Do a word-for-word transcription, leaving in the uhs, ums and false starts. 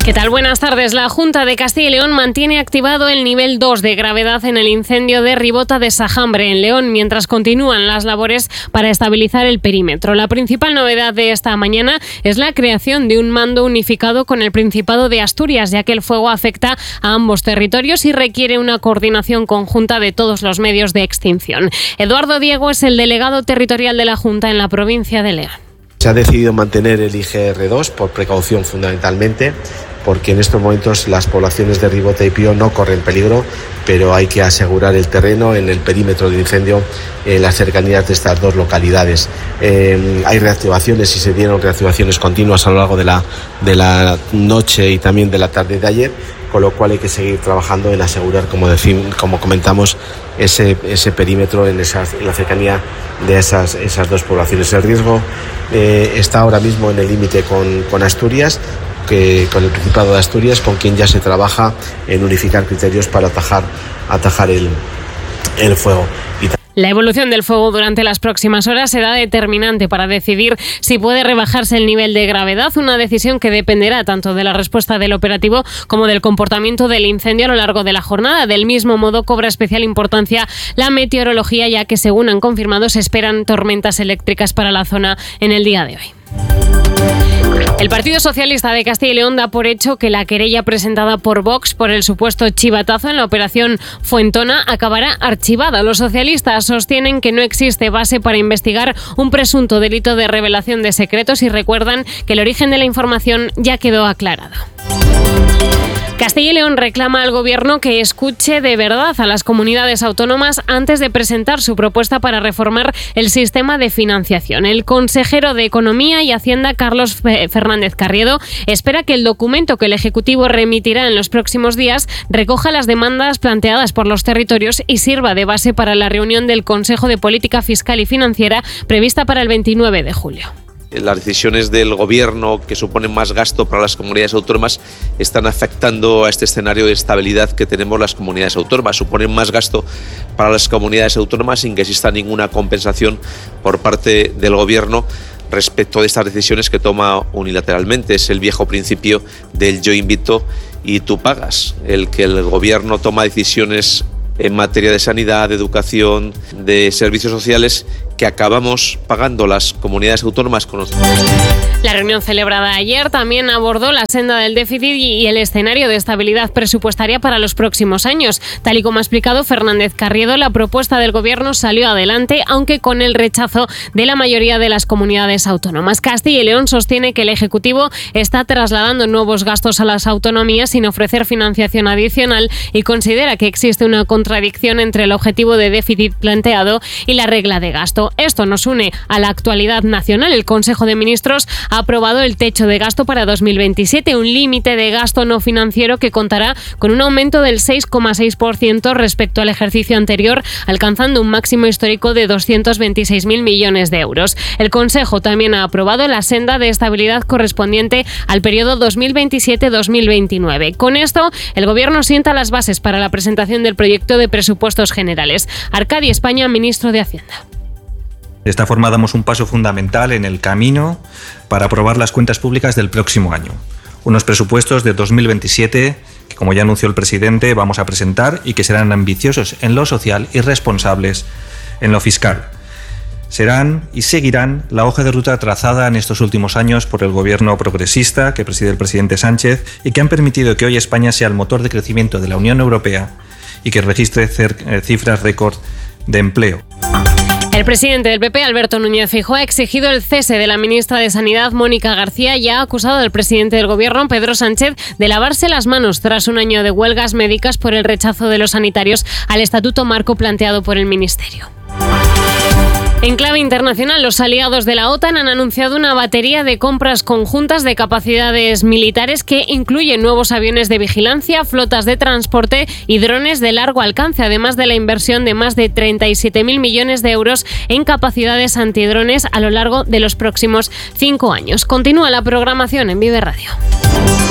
¿Qué tal? Buenas tardes. La Junta de Castilla y León mantiene activado el nivel dos de gravedad en el incendio de Ribota de Sajambre, en León, mientras continúan las labores para estabilizar el perímetro. La principal novedad de esta mañana es la creación de un mando unificado con el Principado de Asturias, ya que el fuego afecta a ambos territorios y requiere una coordinación conjunta de todos los medios de extinción. Eduardo Diego es el delegado territorial de la Junta en la provincia de León. Se ha decidido mantener el I G R dos por precaución fundamentalmente, porque en estos momentos las poblaciones de Ribota y Pío no corren peligro, pero hay que asegurar el terreno en el perímetro del incendio en las cercanías de estas dos localidades. Eh, hay reactivaciones y se dieron reactivaciones continuas a lo largo de la, de la noche y también de la tarde de ayer, con lo cual hay que seguir trabajando en asegurar, como decimos, como comentamos, ese, ese perímetro en, esas, en la cercanía de esas, esas dos poblaciones. El riesgo eh, está ahora mismo en el límite con, con Asturias, que con el Principado de Asturias, con quien ya se trabaja en unificar criterios para atajar, atajar el, el fuego. Y La evolución del fuego durante las próximas horas será determinante para decidir si puede rebajarse el nivel de gravedad, una decisión que dependerá tanto de la respuesta del operativo como del comportamiento del incendio a lo largo de la jornada. Del mismo modo, cobra especial importancia la meteorología, ya que, según han confirmado, se esperan tormentas eléctricas para la zona en el día de hoy. El Partido Socialista de Castilla y León da por hecho que la querella presentada por Vox por el supuesto chivatazo en la operación Fuentona acabará archivada. Los socialistas sostienen que no existe base para investigar un presunto delito de revelación de secretos y recuerdan que el origen de la información ya quedó aclarado. Castilla y León reclama al Gobierno que escuche de verdad a las comunidades autónomas antes de presentar su propuesta para reformar el sistema de financiación. El consejero de Economía y Hacienda, Carlos Fernández Carriedo, espera que el documento que el Ejecutivo remitirá en los próximos días recoja las demandas planteadas por los territorios y sirva de base para la reunión del Consejo de Política Fiscal y Financiera prevista para el veintinueve de julio. Las decisiones del Gobierno que suponen más gasto para las comunidades autónomas están afectando a este escenario de estabilidad que tenemos las comunidades autónomas. Suponen más gasto para las comunidades autónomas sin que exista ninguna compensación por parte del Gobierno respecto de estas decisiones que toma unilateralmente. Es el viejo principio del yo invito y tú pagas, el que el Gobierno toma decisiones en materia de sanidad, de educación, de servicios sociales que acabamos pagando las comunidades autónomas con los... La reunión celebrada ayer también abordó la senda del déficit y el escenario de estabilidad presupuestaria para los próximos años. Tal y como ha explicado Fernández Carriedo, la propuesta del Gobierno salió adelante, aunque con el rechazo de la mayoría de las comunidades autónomas. Castilla y León sostiene que el Ejecutivo está trasladando nuevos gastos a las autonomías sin ofrecer financiación adicional y considera que existe una contradicción entre el objetivo de déficit planteado y la regla de gasto. Esto nos une a la actualidad nacional. El Consejo de Ministros ha aprobado el techo de gasto para dos mil veintisiete, un límite de gasto no financiero que contará con un aumento del seis coma seis por ciento respecto al ejercicio anterior, alcanzando un máximo histórico de doscientos veintiséis mil millones de euros. El Consejo también ha aprobado la senda de estabilidad correspondiente al periodo dos mil veintisiete dos mil veintinueve. Con esto, el Gobierno sienta las bases para la presentación del proyecto de presupuestos generales. Arcadi España, ministro de Hacienda. De esta forma damos un paso fundamental en el camino para aprobar las cuentas públicas del próximo año. Unos presupuestos de dos mil veintisiete que, como ya anunció el presidente, vamos a presentar y que serán ambiciosos en lo social y responsables en lo fiscal. Serán y seguirán la hoja de ruta trazada en estos últimos años por el Gobierno progresista que preside el presidente Sánchez y que han permitido que hoy España sea el motor de crecimiento de la Unión Europea y que registre cifras récord de empleo. El presidente del P P, Alberto Núñez Feijóo, ha exigido el cese de la ministra de Sanidad, Mónica García, y ha acusado al presidente del Gobierno, Pedro Sánchez, de lavarse las manos tras un año de huelgas médicas por el rechazo de los sanitarios al estatuto marco planteado por el Ministerio. En clave internacional, los aliados de la OTAN han anunciado una batería de compras conjuntas de capacidades militares que incluyen nuevos aviones de vigilancia, flotas de transporte y drones de largo alcance, además de la inversión de más de treinta y siete mil millones de euros en capacidades antidrones a lo largo de los próximos cinco años. Continúa la programación en Vive Radio.